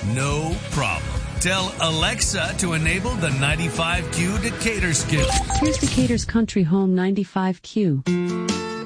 No problem. Tell Alexa to enable the 95Q Decatur skill. Here's Decatur's Country Home 95Q.